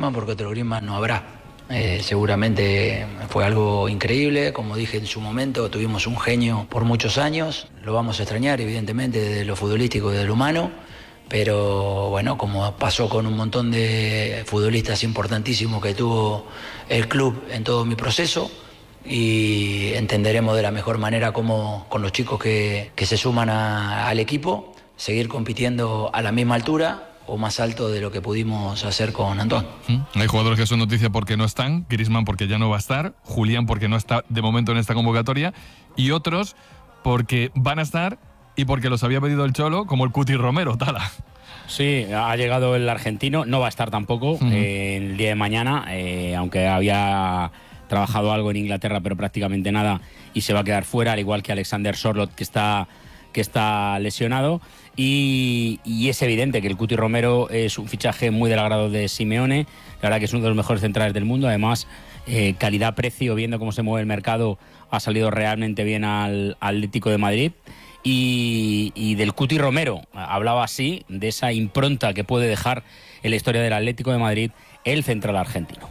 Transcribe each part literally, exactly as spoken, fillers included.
Griezmann, porque otro Griezmann no habrá. Eh, seguramente fue algo increíble, como dije en su momento, tuvimos un genio por muchos años, lo vamos a extrañar evidentemente de lo futbolístico y de lo humano, pero bueno, como pasó con un montón de futbolistas importantísimos que tuvo el club en todo mi proceso, y entenderemos de la mejor manera cómo con los chicos que, que se suman a, al equipo, seguir compitiendo a la misma altura o más alto de lo que pudimos hacer con Antoine. ¿Mm? Hay jugadores que son noticia porque no están, Griezmann porque ya no va a estar, Julián porque no está de momento en esta convocatoria, y otros porque van a estar y porque los había pedido el Cholo, como el Cuti Romero, Tala. Sí, ha llegado el argentino, no va a estar tampoco uh-huh. eh, el día de mañana, eh, aunque había trabajado algo en Inglaterra, pero prácticamente nada, y se va a quedar fuera, al igual que Alexander Sørloth, que está, que está lesionado. Y, y es evidente que el Cuti Romero es un fichaje muy del agrado de Simeone. La verdad que es uno de los mejores centrales del mundo. Además, eh, calidad-precio, viendo cómo se mueve el mercado, ha salido realmente bien al, al Atlético de Madrid. Y, y del Cuti Romero, hablaba así, de esa impronta que puede dejar en la historia del Atlético de Madrid el central argentino.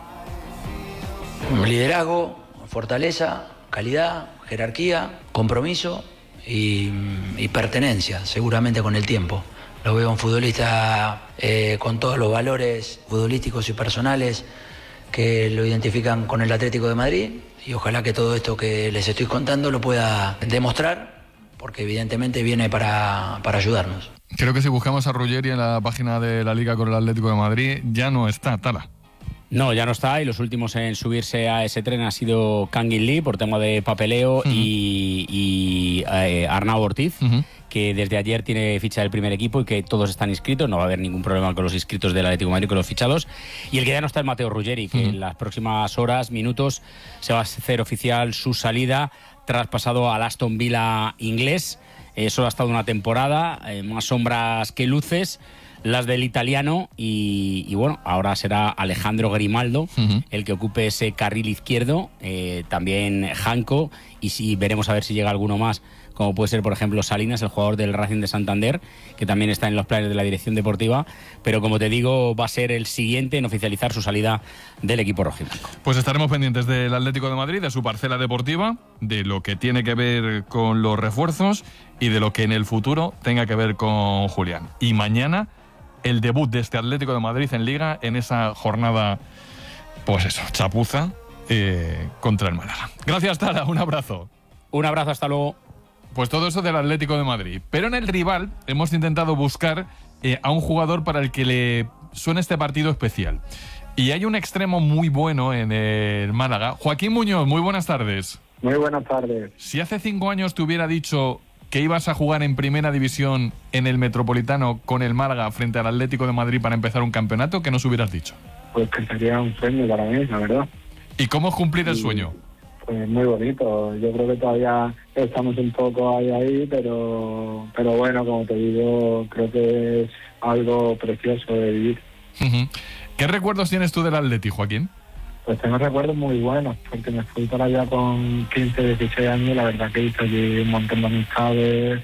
Liderazgo, fortaleza, calidad, jerarquía, compromiso y, y pertenencia, seguramente con el tiempo. Lo veo un futbolista eh, con todos los valores futbolísticos y personales que lo identifican con el Atlético de Madrid, y ojalá que todo esto que les estoy contando lo pueda demostrar, porque evidentemente viene para, para ayudarnos. Creo que si buscamos a Ruggeri en la página de la Liga con el Atlético de Madrid, ya no está, Tala. No, ya no está, y los últimos en subirse a ese tren ha sido Kangin Lee por tema de papeleo, uh-huh. y, y eh, Arnau Ortiz, uh-huh. que desde ayer tiene ficha del primer equipo y que todos están inscritos. No va a haber ningún problema con los inscritos del Atlético de Madrid, con los fichados. Y el que ya no está es Matteo Ruggeri, que uh-huh. en las próximas horas, minutos, se va a hacer oficial su salida, traspasado al Aston Villa inglés. Eh, solo ha estado una temporada, eh, más sombras que luces, las del italiano, y, y bueno, ahora será Alejandro Grimaldo uh-huh. el que ocupe ese carril izquierdo, eh, también Janko, y si veremos a ver si llega alguno más, como puede ser por ejemplo Salinas, el jugador del Racing de Santander, que también está en los planes de la dirección deportiva, pero como te digo, va a ser el siguiente en oficializar su salida del equipo rojiblanco. Pues estaremos pendientes del Atlético de Madrid, de su parcela deportiva, de lo que tiene que ver con los refuerzos y de lo que en el futuro tenga que ver con Julián. Y mañana el debut de este Atlético de Madrid en Liga, en esa jornada, pues eso, chapuza, eh, contra el Málaga. Gracias, Tala, un abrazo. Un abrazo, hasta luego. Pues todo eso del Atlético de Madrid. Pero en el rival hemos intentado buscar eh, a un jugador para el que le suene este partido especial. Y hay un extremo muy bueno en el Málaga. Joaquín Muñoz, muy buenas tardes. Muy buenas tardes. Si hace cinco años te hubiera dicho que ibas a jugar en primera división en el Metropolitano con el Málaga frente al Atlético de Madrid para empezar un campeonato, ¿qué nos hubieras dicho? Pues que sería un sueño para mí, la verdad. ¿Y cómo es cumplir el sueño? Pues muy bonito. Yo creo que todavía estamos un poco ahí, ahí, pero, pero bueno, como te digo, creo que es algo precioso de vivir. Uh-huh. ¿Qué recuerdos tienes tú del Atleti, Joaquín? Pues tengo recuerdos muy buenos, porque me fui para allá con quince, dieciséis años, y la verdad que hice allí un montón de amistades,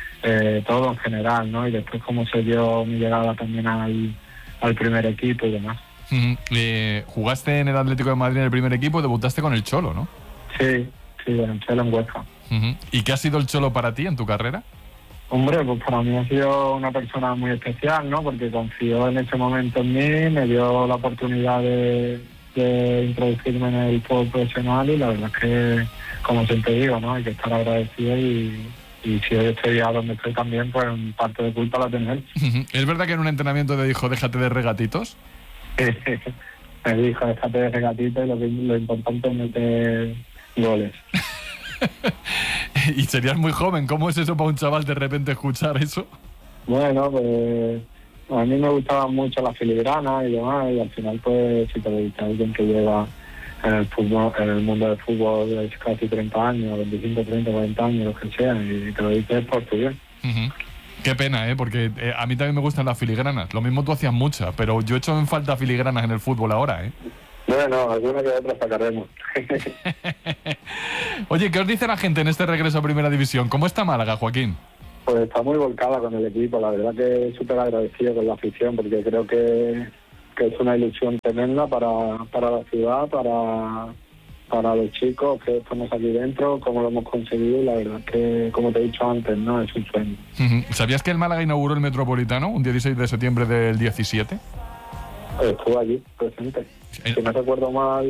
eh, todo en general, ¿no? Y después cómo se dio mi llegada también al, al primer equipo y demás. Uh-huh. Eh, jugaste en el Atlético de Madrid en el primer equipo, debutaste con el Cholo, ¿no? Sí, sí, con el Cholo en Huesca. Uh-huh. ¿Y qué ha sido el Cholo para ti en tu carrera? Hombre, pues para mí ha sido una persona muy especial, ¿no? Porque confió en ese momento en mí, me dio la oportunidad de, de introducirme en el fútbol profesional, y la verdad es que, como siempre digo, ¿no? Hay que estar agradecido, y, y si hoy estoy a donde estoy también, pues parte de culpa la tiene él. Uh-huh. ¿Es verdad que en un entrenamiento te dijo, déjate de regatitos? Me dijo, déjate de regatitos, y lo, que, lo importante es meter goles. Y serías muy joven, ¿cómo es eso para un chaval de repente escuchar eso? Bueno, pues a mí me gustaban mucho las filigranas y demás, y al final pues si te lo dice alguien que lleva en el fútbol, en el mundo del fútbol de casi treinta años, veinticinco, treinta, cuarenta años, lo que sea, y te lo dices por tu bien. Uh-huh. Qué pena, ¿eh? Porque eh, a mí también me gustan las filigranas. Lo mismo tú hacías muchas, pero yo echo en falta filigranas en el fútbol ahora, ¿eh? Bueno, alguna que otra sacaremos. Oye, ¿qué os dice la gente en este regreso a Primera División? ¿Cómo está Málaga, Joaquín? Pues está muy volcada con el equipo. La verdad que súper agradecido con la afición, porque creo que, que es una ilusión tremenda para, para la ciudad, para, para los chicos que estamos aquí dentro, cómo lo hemos conseguido, y la verdad es que, como te he dicho antes, no es un sueño. ¿Sabías que el Málaga inauguró el Metropolitano un dieciséis de septiembre del diecisiete? Estuve allí, presente. Eh. Si no recuerdo mal,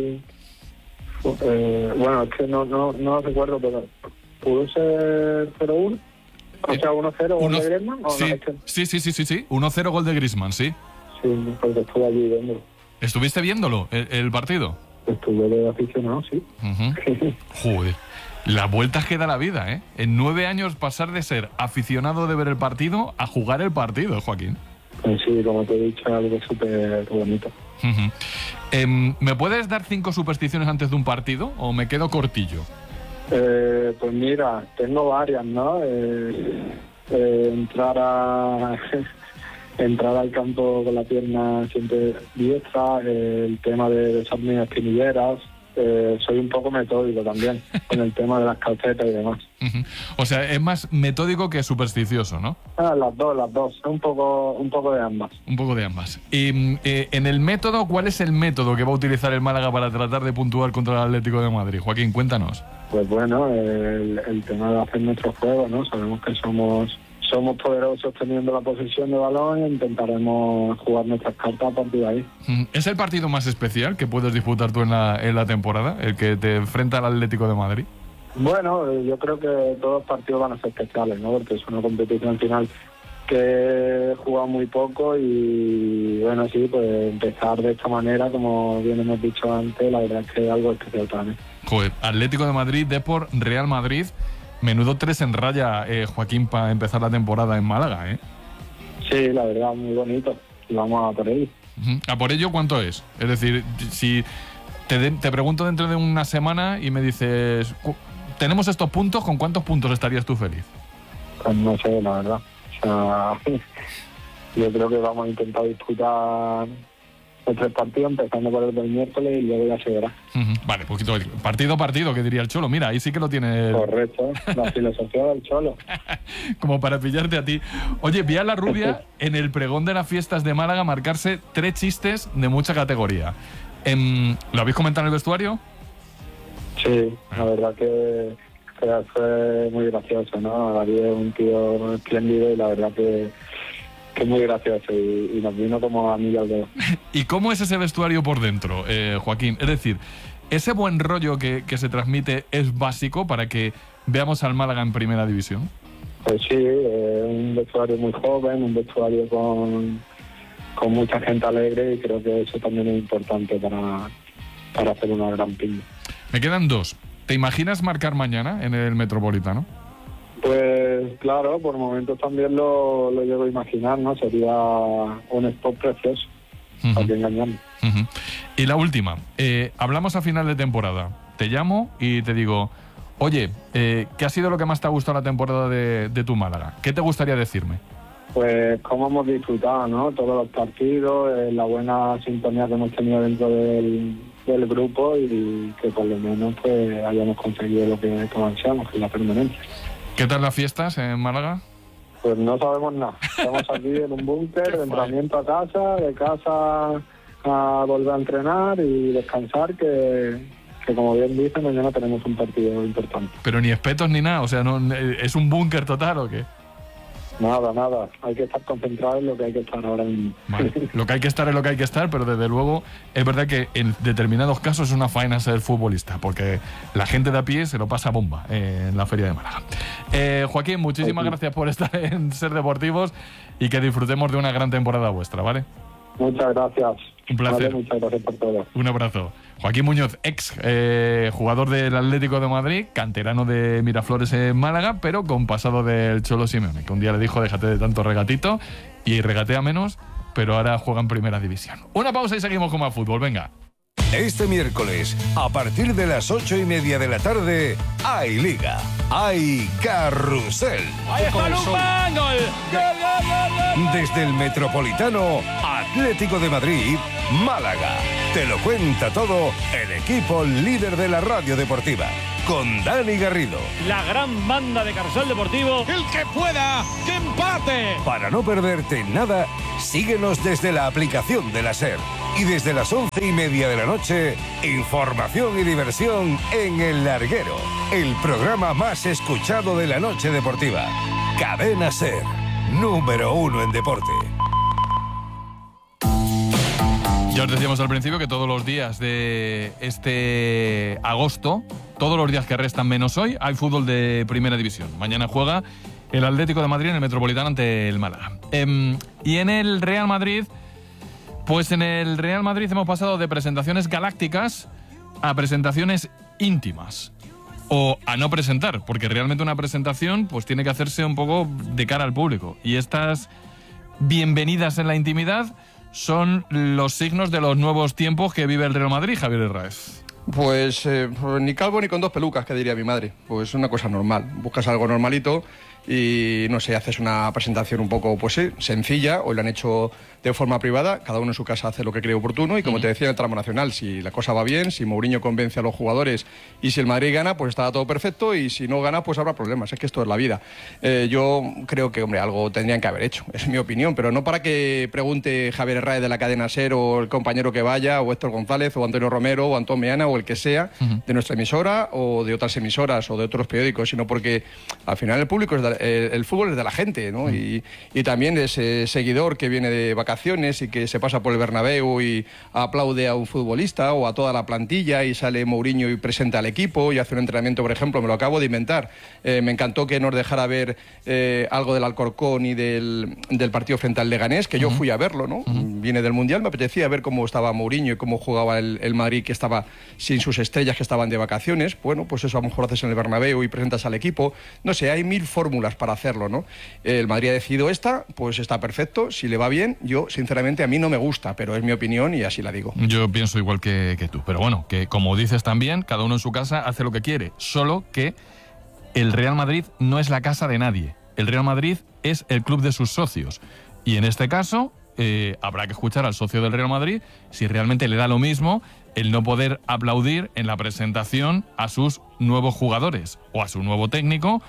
eh, bueno, es que no, no, no recuerdo, pero ¿pudo ser cero uno? O sea, uno cero gol de Griezmann. ¿O sí, no? Es que... sí, sí, sí, sí, sí, uno cero gol de Griezmann, sí. Sí, porque estuve allí viéndolo. ¿Estuviste viéndolo, el, el partido? Estuve de aficionado, sí. Uh-huh. Joder, las vueltas que da la vida, ¿eh? En nueve años pasar de ser aficionado de ver el partido a jugar el partido, Joaquín. Pues sí, como te he dicho, es algo súper bonito. Uh-huh. eh, ¿Me puedes dar cinco supersticiones antes de un partido o me quedo cortillo? Eh, pues mira, tengo varias, ¿no? Eh, eh, entrar a entrar al campo con la pierna siempre diestra, eh, el tema de besar mis espinilleras. Eh, soy un poco metódico también con el tema de las calcetas y demás. Uh-huh. O sea, es más metódico que supersticioso, ¿no? Ah, las dos, las dos. Un poco, un poco de ambas. Un poco de ambas. Y eh, en el método, ¿cuál es el método que va a utilizar el Málaga para tratar de puntuar contra el Atlético de Madrid? Joaquín, cuéntanos. Pues bueno, el, el tema de hacer nuestro juego, ¿no? Sabemos que somos somos poderosos teniendo la posesión de balón e intentaremos jugar nuestras cartas a partir de ahí. ¿Es el partido más especial que puedes disputar tú en la, en la temporada, el que te enfrenta al Atlético de Madrid? Bueno, yo creo que todos los partidos van a ser especiales, ¿no? Porque es una competición final que he jugado muy poco y, bueno, sí, pues empezar de esta manera, como bien hemos dicho antes, la verdad es que es algo especial para mí. Joder, Atlético de Madrid, Depor, Real Madrid... Menudo tres en raya, eh, Joaquín, para empezar la temporada en Málaga, ¿eh? Sí, la verdad, muy bonito. Y vamos a por ello. Uh-huh. ¿A por ello cuánto es? Es decir, si te, de, te pregunto dentro de una semana y me dices, tenemos estos puntos, ¿con cuántos puntos estarías tú feliz? Pues no sé, la verdad. O sea, yo creo que vamos a intentar disputar los tres partidos, empezando por el del miércoles y luego ya se verá. Uh-huh. Vale, poquito partido a partido, que diría el Cholo. Mira, ahí sí que lo tiene. El... Correcto, la filosofía del Cholo. Como para pillarte a ti. Oye, vi a la rubia en el pregón de las fiestas de Málaga marcarse tres chistes de mucha categoría. Eh, ¿Lo habéis comentado en el vestuario? Sí, la verdad que, que fue muy gracioso, ¿no? Darío es un tío espléndido y la verdad que que es muy gracioso y, y nos vino como a mí al dedo. ¿Y cómo es ese vestuario por dentro, eh, Joaquín? Es decir, ¿ese buen rollo que, que se transmite es básico para que veamos al Málaga en primera división? Pues sí, eh, un vestuario muy joven, un vestuario con, con mucha gente alegre y creo que eso también es importante para, para hacer una gran piña. Me quedan dos. ¿Te imaginas marcar mañana en el Metropolitano? Pues claro, por momentos también lo, lo llevo a imaginar, ¿no? Sería un spot precioso, uh-huh. Para que engañarme. Uh-huh. Y la última, eh, hablamos a final de temporada. Te llamo y te digo, oye, eh, ¿qué ha sido lo que más te ha gustado la temporada de, de tu Málaga? ¿Qué te gustaría decirme? Pues cómo hemos disfrutado, ¿no? Todos los partidos, eh, la buena sintonía que hemos tenido dentro del, del grupo y que por lo menos pues hayamos conseguido lo que todos ansiamos, que es la permanencia. ¿Qué tal las fiestas en Málaga? Pues no sabemos nada. Estamos aquí en un búnker, de entrenamiento a casa, de casa a volver a entrenar y descansar, que, que como bien dice, mañana tenemos un partido importante. Pero ni espetos ni nada, o sea, no, ¿es un búnker total o qué? Nada, nada. Hay que estar concentrado en lo que hay que estar ahora mismo. Vale. Lo que hay que estar es lo que hay que estar, pero desde luego es verdad que en determinados casos es una faena ser futbolista, porque la gente de a pie se lo pasa bomba en la Feria de Málaga. Eh, Joaquín, muchísimas sí. gracias por estar en Ser Deportivos y que disfrutemos de una gran temporada vuestra, ¿vale? Muchas gracias. Un placer. Vale, muchas gracias por todo. Un abrazo. Joaquín Muñoz, ex eh, jugador del Atlético de Madrid, canterano de Miraflores en Málaga, pero con pasado del Cholo Simeone, que un día le dijo déjate de tanto regatito y regatea menos, pero ahora juega en primera división. Una pausa y seguimos con más fútbol, venga. Este miércoles, a partir de las ocho y media de la tarde, hay Liga, hay Carrusel. ¡Ahí está Lupán! ¡Gol! Desde el Metropolitano, Atlético de Madrid, Málaga. Te lo cuenta todo el equipo líder de la radio deportiva, con Dani Garrido. La gran banda de Carrusel Deportivo. ¡El que pueda, que empate! Para no perderte nada, síguenos desde la aplicación de la SER. Y desde las once y media de la noche, información y diversión en El Larguero, el programa más escuchado de la noche deportiva. Cadena SER, número uno en deporte. Ya os decíamos al principio que todos los días de este agosto, todos los días que restan menos hoy, hay fútbol de primera división. Mañana juega el Atlético de Madrid en el Metropolitano ante el Málaga. Eh, y en el Real Madrid, pues en el Real Madrid hemos pasado de presentaciones galácticas a presentaciones íntimas. O a no presentar, porque realmente una presentación pues tiene que hacerse un poco de cara al público. Y estas bienvenidas en la intimidad son los signos de los nuevos tiempos que vive el Real Madrid, Javier Herráez. Pues eh, ni calvo ni con dos pelucas, que diría mi madre. Pues es una cosa normal. Buscas algo normalito y, no sé, haces una presentación un poco, pues sí, sencilla. Hoy lo han hecho de forma privada. Cada uno en su casa hace lo que cree oportuno. Y como uh-huh. te decía en el tramo nacional, si la cosa va bien, si Mourinho convence a los jugadores y si el Madrid gana, pues estará todo perfecto. Y si no gana, pues habrá problemas. Es que esto es la vida. Eh, yo creo que, hombre, algo tendrían que haber hecho. Es mi opinión. Pero no para que pregunte Javier Herráez de la cadena SER o el compañero que vaya, o Héctor González, o Antonio Romero, o Antón Meana, o el que sea, uh-huh. de nuestra emisora o de otras emisoras o de otros periódicos, sino porque al final el público es de, eh, el fútbol es de la gente, ¿no? Uh-huh. y, y también ese seguidor que viene de vacaciones y que se pasa por el Bernabéu y aplaude a un futbolista o a toda la plantilla y sale Mourinho y presenta al equipo y hace un entrenamiento, por ejemplo, me lo acabo de inventar. Eh, me encantó que nos dejara ver eh, algo del Alcorcón y del, del partido frente al Leganés, que uh-huh. yo fui a verlo, ¿no? Uh-huh. Viene del Mundial, me apetecía ver cómo estaba Mourinho y cómo jugaba el, el Madrid, que estaba sin sus estrellas, que estaban de vacaciones. Bueno, pues eso a lo mejor haces en el Bernabéu y presentas al equipo. No sé, hay mil fórmulas para hacerlo, ¿no? El Madrid ha decidido esta, pues está perfecto. Si le va bien, yo sinceramente a mí no me gusta, pero es mi opinión y así la digo. Yo pienso igual que, que tú, pero bueno, que como dices también, cada uno en su casa hace lo que quiere, solo que el Real Madrid no es la casa de nadie. El Real Madrid es el club de sus socios. Y en este caso, eh, habrá que escuchar al socio del Real Madrid si realmente le da lo mismo el no poder aplaudir en la presentación a sus nuevos jugadores o a su nuevo técnico,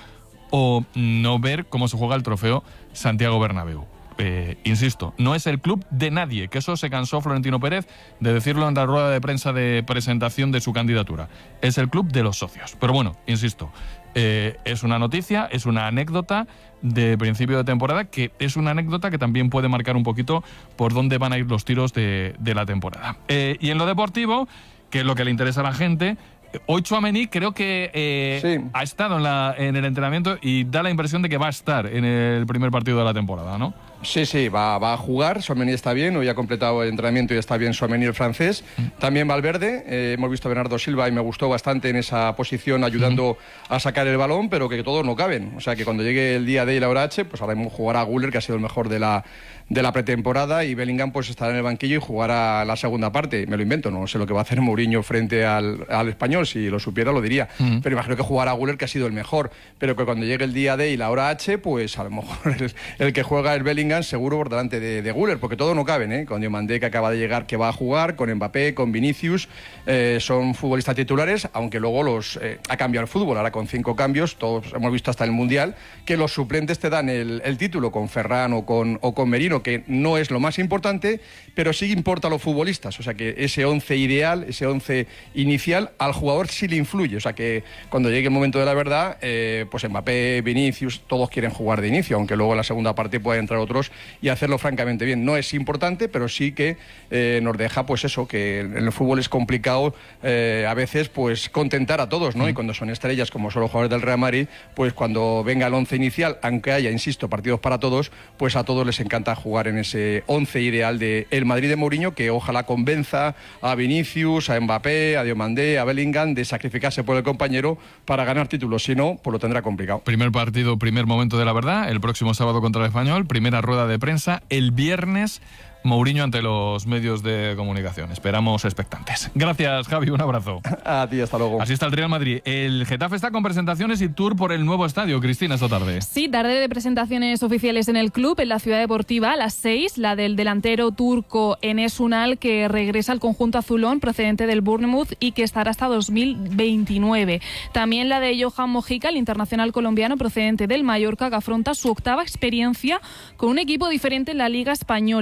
o no ver cómo se juega el trofeo Santiago Bernabéu. Eh, insisto, no es el club de nadie, que eso se cansó Florentino Pérez de decirlo en la rueda de prensa de presentación de su candidatura. Es el club de los socios. Pero bueno, insisto, eh, es una noticia, es una anécdota de principio de temporada, que es una anécdota que también puede marcar un poquito por dónde van a ir los tiros de, de la temporada. Eh, y en lo deportivo, que es lo que le interesa a la gente, hoy Tchouaméni creo que eh, sí. ha estado en, la, en el entrenamiento y da la impresión de que va a estar en el primer partido de la temporada, ¿no? Sí, sí, va, va a jugar. Tchouaméni está bien, hoy ha completado el entrenamiento y está bien Tchouaméni, el francés. Mm. También Valverde, eh, hemos visto a Bernardo Silva y me gustó bastante en esa posición ayudando mm. a sacar el balón, pero que todos no caben. O sea que cuando llegue el día D y la hora H, pues ahora mismo jugará Güler, que ha sido el mejor de la, de la pretemporada, y Bellingham pues estará en el banquillo y jugará la segunda parte. Me lo invento, no sé lo que va a hacer Mourinho frente al, al Español, si lo supiera lo diría. Mm. Pero imagino que jugará Güler, que ha sido el mejor, pero que cuando llegue el día D y la hora H, pues a lo mejor el, el que juega es Bellingham, seguro por delante de, de Güler, porque todo no caben, ¿eh? Con Diomandé, que acaba de llegar, que va a jugar, con Mbappé, con Vinicius, eh, son futbolistas titulares, aunque luego los eh, ha cambiado el fútbol, ahora con cinco cambios, todos hemos visto hasta el Mundial, que los suplentes te dan el, el título, con Ferran o con, o con Merino, que no es lo más importante, pero sí importa a los futbolistas, o sea que ese once ideal, ese once inicial, al jugador sí le influye, o sea que cuando llegue el momento de la verdad, eh, pues Mbappé, Vinicius, todos quieren jugar de inicio, aunque luego en la segunda parte puedan entrar otros y hacerlo francamente bien. No es importante, pero sí que eh, nos deja, pues eso, que en el fútbol es complicado eh, a veces pues contentar a todos, ¿no? Mm. Y cuando son estrellas como son los jugadores del Real Madrid, pues cuando venga el once inicial, aunque haya, insisto, partidos para todos, pues a todos les encanta jugar en ese once ideal de el Madrid de Mourinho, que ojalá convenza a Vinicius, a Mbappé, a Diomandé, a Bellingham de sacrificarse por el compañero para ganar títulos. Si no, pues lo tendrá complicado. Primer partido, primer momento de la verdad, el próximo sábado contra el Español, primera rueda de prensa. El viernes, Mourinho ante los medios de comunicación. Esperamos expectantes. Gracias, Javi. Un abrazo. A ti, hasta luego. Así está el Real Madrid. El Getafe está con presentaciones y tour por el nuevo estadio. Cristina, esta tarde. Sí, tarde de presentaciones oficiales en el club, en la Ciudad Deportiva, a las seis. La del delantero turco Enes Ünal, que regresa al conjunto azulón procedente del Bournemouth y que estará hasta dos mil veintinueve. También la de Johan Mojica, el internacional colombiano procedente del Mallorca, que afronta su octava experiencia con un equipo diferente en la Liga Española. Dos incorporaciones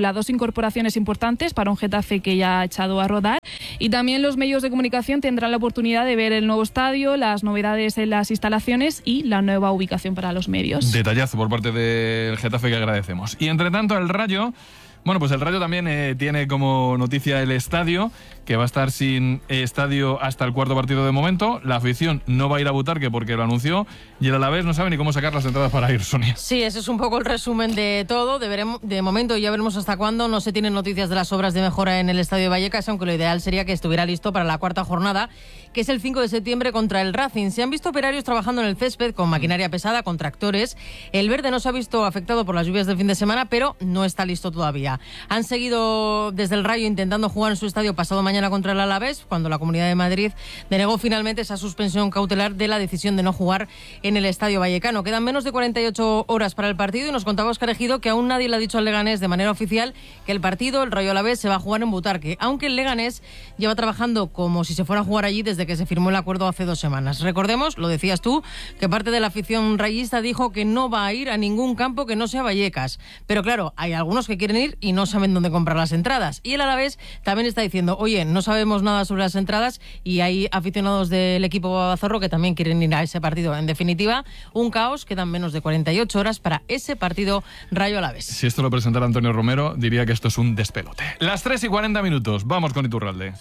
incorporaciones importantes para un Getafe que ya ha echado a rodar. Y también los medios de comunicación tendrán la oportunidad de ver el nuevo estadio, las novedades en las instalaciones y la nueva ubicación para los medios. Detallazo por parte del Getafe que agradecemos. Y entre tanto el Rayo... Bueno, pues el Rayo también eh, tiene como noticia el estadio, que va a estar sin estadio hasta el cuarto partido de momento. La afición no va a ir a Butarque porque lo anunció y el Alavés no sabe ni cómo sacar las entradas para ir, Sonia. Sí, ese es un poco el resumen de todo. De, veremos, de momento ya veremos hasta cuándo. No se tienen noticias de las obras de mejora en el estadio de Vallecas, aunque lo ideal sería que estuviera listo para la cuarta jornada, que es el cinco de septiembre contra el Racing. Se han visto operarios trabajando en el césped con maquinaria pesada, con tractores. El verde no se ha visto afectado por las lluvias del fin de semana, pero no está listo todavía. Han seguido desde el Rayo intentando jugar en su estadio pasado mañana contra el Alavés, cuando la Comunidad de Madrid denegó finalmente esa suspensión cautelar de la decisión de no jugar en el estadio vallecano. Quedan menos de cuarenta y ocho horas para el partido y nos contaba Óscar Ejido que aún nadie le ha dicho al Leganés de manera oficial que el partido, el Rayo Alavés, se va a jugar en Butarque, aunque el Leganés lleva trabajando como si se fuera a jugar allí desde que se firmó el acuerdo hace dos semanas. Recordemos, lo decías tú, que parte de la afición rayista dijo que no va a ir a ningún campo que no sea Vallecas. Pero claro, hay algunos que quieren ir y no saben dónde comprar las entradas. Y el Alavés también está diciendo, oye, no sabemos nada sobre las entradas, y hay aficionados del equipo babazorro que también quieren ir a ese partido. En definitiva, un caos. Quedan menos de cuarenta y ocho horas para ese partido Rayo Alavés. Si esto lo presentara Antonio Romero, diría que esto es un despelote. Las tres y cuarenta minutos. Vamos con Iturralde.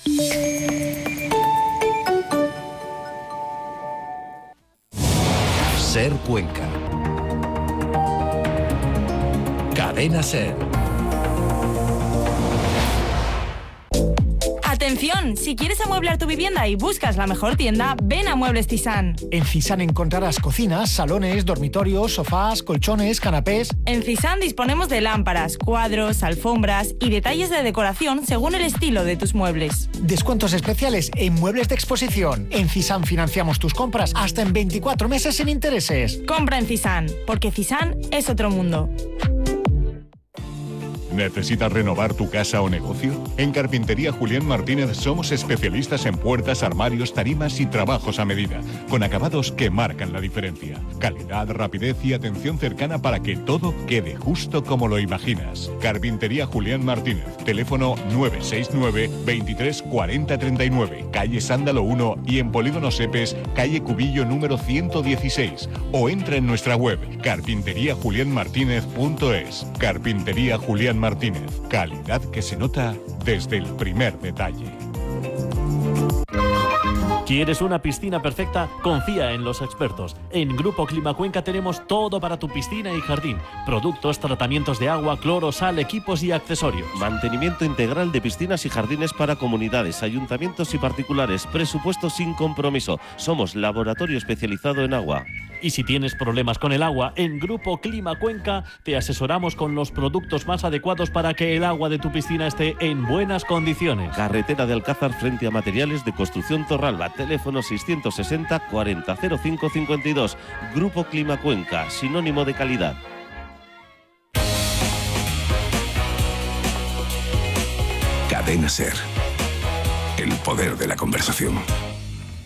Ser Cuenca. Cadena Ser. Atención, si quieres amueblar tu vivienda y buscas la mejor tienda, ven a Muebles Cisán. En Cisán encontrarás cocinas, salones, dormitorios, sofás, colchones, canapés. En Cisán disponemos de lámparas, cuadros, alfombras y detalles de decoración según el estilo de tus muebles. Descuentos especiales en muebles de exposición. En Cisán financiamos tus compras hasta en veinticuatro meses sin intereses. Compra en Cisán, porque Cisán es otro mundo. ¿Necesitas renovar tu casa o negocio? En Carpintería Julián Martínez somos especialistas en puertas, armarios, tarimas y trabajos a medida, con acabados que marcan la diferencia. Calidad, rapidez y atención cercana para que todo quede justo como lo imaginas. Carpintería Julián Martínez, teléfono nueve seis nueve, veintitrés cuarenta treinta y nueve, calle Sándalo uno, y en Polígono Sepes, calle Cubillo número ciento dieciséis, o entra en nuestra web carpintería julián martínez punto es. Carpintería Julián Martínez. Martínez, calidad que se nota desde el primer detalle. ¿Quieres una piscina perfecta? Confía en los expertos. En Grupo Clima Cuenca tenemos todo para tu piscina y jardín. Productos, tratamientos de agua, cloro, sal, equipos y accesorios. Mantenimiento integral de piscinas y jardines para comunidades, ayuntamientos y particulares. Presupuesto sin compromiso. Somos laboratorio especializado en agua. Y si tienes problemas con el agua, en Grupo Clima Cuenca te asesoramos con los productos más adecuados para que el agua de tu piscina esté en buenas condiciones. Carretera de Alcázar frente a Materiales de Construcción Torralba. Teléfono seiscientos sesenta, cuarenta cero cinco cincuenta y dos. Grupo Clima Cuenca, sinónimo de calidad. Cadena Ser. El poder de la conversación.